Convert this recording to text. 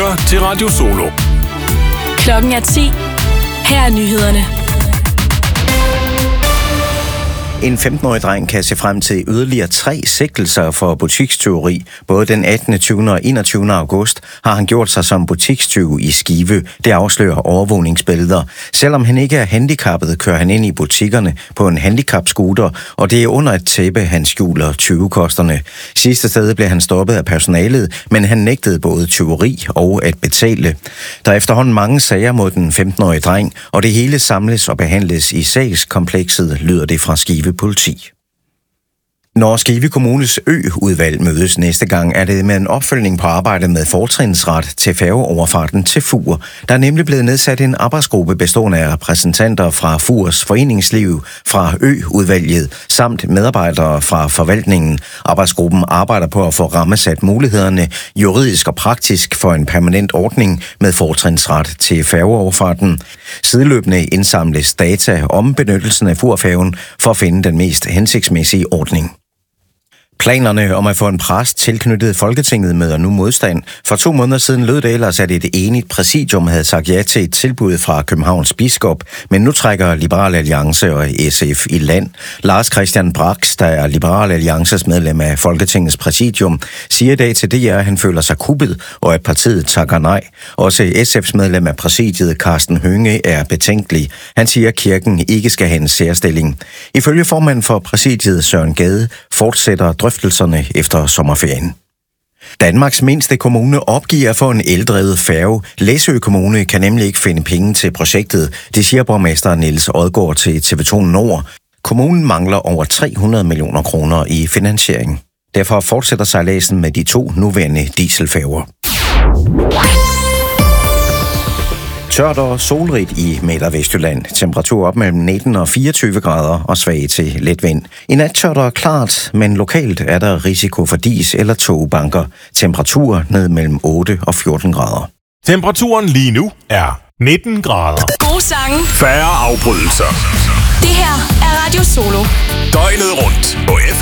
lytter til Radio Solo. Klokken er 10. Her er nyhederne. En 15-årig dreng kan se frem til yderligere 3 sigtelser for butikstyveri. Både den 18., 20. og 21. august har han gjort sig som butikstyv i Skive. Det afslører overvågningsbilleder. Selvom han ikke er handicappet, kører han ind i butikkerne på en handicapscooter, og det er under et tæppe, han skjuler tyvekosterne. Sidste sted blev han stoppet af personalet, men han nægtede både tyveri og at betale. Der er efterhånden mange sager mod den 15-årige dreng, og det hele samles og behandles i sagskomplekset, lyder det fra Skive politi. Når Skive Kommunes ø-udvalg mødes næste gang, er det med en opfølgning på arbejdet med fortrinsret til færgeoverfarten til Fur. Der er nemlig blevet nedsat en arbejdsgruppe bestående af repræsentanter fra Furs foreningsliv, fra ø-udvalget samt medarbejdere fra forvaltningen. Arbejdsgruppen arbejder på at få rammesat mulighederne juridisk og praktisk for en permanent ordning med fortrinsret til færgeoverfarten. Sideløbende indsamles data om benyttelsen af Furfærgen for at finde den mest hensigtsmæssige ordning. Planerne om at få en præst tilknyttet Folketinget møder nu modstand. For 2 måneder siden lød det ellers, at et enigt præsidium havde sagt ja til et tilbud fra Københavns biskop, men nu trækker Liberal Alliance og SF i land. Lars Christian Brax, der er Liberal Alliances medlem af Folketingets præsidium, siger i dag til DR, at han føler sig kuppet, og at partiet takker nej. Også SF's medlem af præsidiet, Carsten Hønge, er betænkelig. Han siger, at kirken ikke skal have en særstilling. Ifølge formanden for præsidiet, Søren Gade, fortsætter drøftelserne efter sommerferien. Danmarks mindste kommune opgiver for en eldrevet færge. Læsø Kommune kan nemlig ikke finde penge til projektet. Det siger borgmester Niels Odgaard til TV2 Nord. Kommunen mangler over 300 millioner kroner i finansiering. Derfor fortsætter sejladsen med de 2 nuværende dieselfærger. Tørt og solrigt i Midt- og Vestjylland. Temperatur op mellem 19 og 24 grader og svag til let vind. I nat tørt og klart, men lokalt er der risiko for dis eller togbanker. Temperatur ned mellem 8 og 14 grader. Temperaturen lige nu er 19 grader. Gode sange. Færre afbrydelser. Det her er Radio Solo. Døgnet rundt på